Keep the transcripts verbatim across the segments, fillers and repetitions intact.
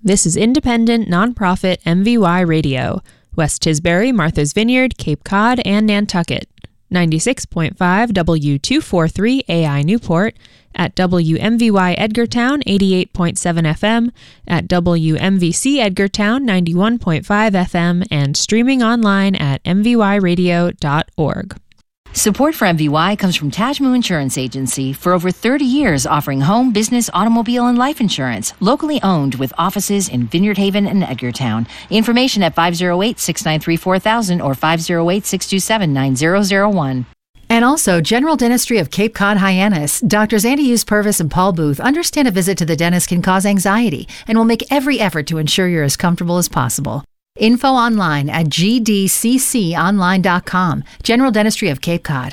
This is independent, nonprofit M V Y Radio. West Tisbury, Martha's Vineyard, Cape Cod, and Nantucket. ninety-six point five W two forty-three A I Newport, at W M V Y Edgartown eighty-eight point seven F M, at W M V C Edgartown ninety-one point five F M, and streaming online at m v y radio dot org. Support for M V Y comes from Tajmu Insurance Agency, for over thirty years offering home, business, automobile, and life insurance, locally owned with offices in Vineyard Haven and Edgartown. Information at five oh eight, six nine three, four thousand or five oh eight, six two seven, nine zero zero one. And also, General Dentistry of Cape Cod Hyannis. Doctors Andy Hughes Purvis and Paul Booth understand a visit to the dentist can cause anxiety and will make every effort to ensure you're as comfortable as possible. Info online at g d c c online dot com. General Dentistry of Cape Cod.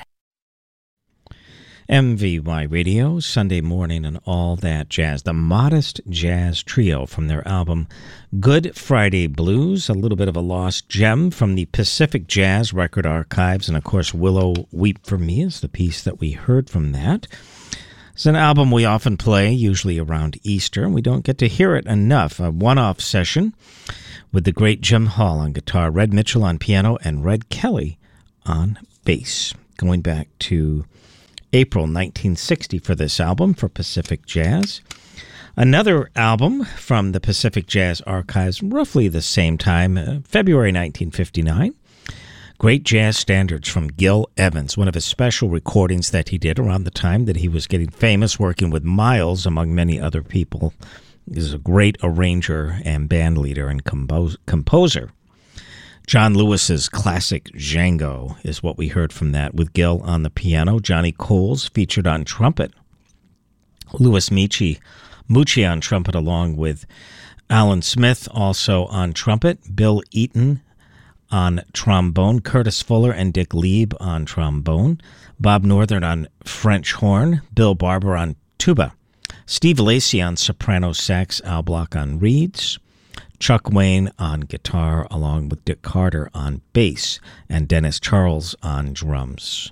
M V Y Radio, Sunday morning and all that jazz. The Modest Jazz Trio from their album Good Friday Blues, a little bit of a lost gem from the Pacific Jazz Record Archives. And of course, Willow Weep for Me is the piece that we heard from that. It's an album we often play, usually around Easter, and we don't get to hear it enough. A one-off session with the great Jim Hall on guitar, Red Mitchell on piano, and Red Kelly on bass. Going back to April nineteen sixty for this album for Pacific Jazz. Another album from the Pacific Jazz Archives, roughly the same time, uh, February nineteen fifty-nine. Great jazz standards from Gil Evans, one of his special recordings that he did around the time that he was getting famous, working with Miles, among many other people. He's a great arranger and band leader and compos- composer. John Lewis's classic Django is what we heard from that, with Gil on the piano. Johnny Coles featured on trumpet. Louis Mucci, Mucci on trumpet, along with Alan Smith also on trumpet. Bill Eaton on trombone. Curtis Fuller and Dick Lieb on trombone. Bob Northern on French horn. Bill Barber on tuba. Steve Lacy on soprano sax, Al Block on reeds, Chuck Wayne on guitar, along with Dick Carter on bass, and Dennis Charles on drums.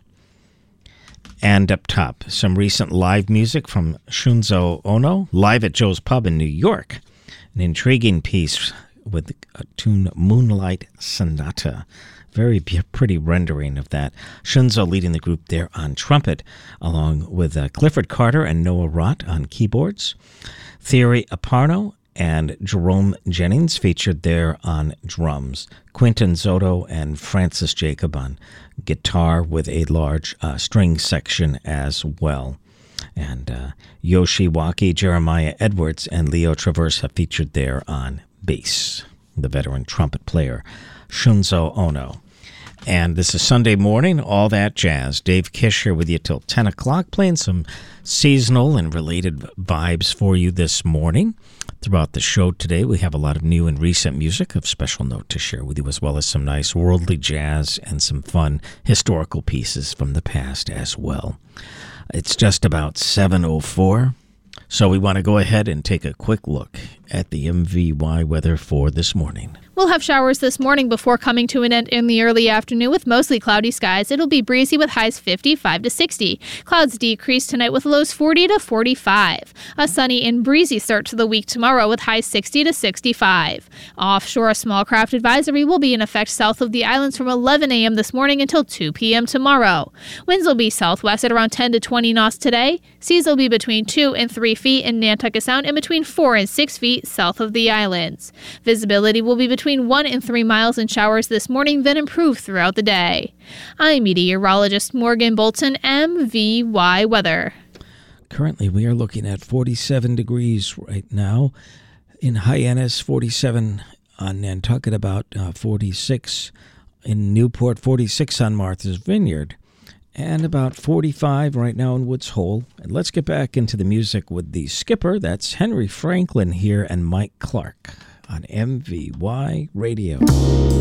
And up top, some recent live music from Shunzo Ono, live at Joe's Pub in New York. An intriguing piece with a tune Moonlight Sonata. Very pretty rendering of that. Shunzo leading the group there on trumpet, along with uh, Clifford Carter and Noah Rott on keyboards. Thierry Aparno and Jerome Jennings featured there on drums. Quinton Zotto and Francis Jacob on guitar, with a large uh, string section as well. And uh, Yoshi Waki, Jeremiah Edwards, and Leo Traversa featured there on bass. The veteran trumpet player, Shunzo Ono. And this is Sunday morning, all that jazz. Dave Kish here with you till ten o'clock, playing some seasonal and related vibes for you this morning. Throughout the show today, we have a lot of new and recent music of special note to share with you, as well as some nice worldly jazz and some fun historical pieces from the past as well. It's just about seven oh four, so we want to go ahead and take a quick look at the M V Y weather for this morning. We'll have showers this morning before coming to an end in the early afternoon with mostly cloudy skies. It'll be breezy with highs fifty-five to sixty. Clouds decrease tonight with lows forty to forty-five. A sunny and breezy start to the week tomorrow with highs sixty to sixty-five. Offshore, a small craft advisory will be in effect south of the islands from eleven a.m. this morning until two p.m. tomorrow. Winds will be southwest at around ten to twenty knots today. Seas will be between two and three feet in Nantucket Sound and between four and six feet south of the islands. Visibility will be between between one and three miles in showers this morning, then improve throughout the day. I'm meteorologist Morgan Bolton, M V Y Weather. Currently, we are looking at forty-seven degrees right now. In Hyannis, forty-seven on Nantucket, about uh, forty-six. In Newport, forty-six on Martha's Vineyard. And about forty-five right now in Woods Hole. And let's get back into the music with the skipper. That's Henry Franklin here and Mike Clark on M V Y Radio.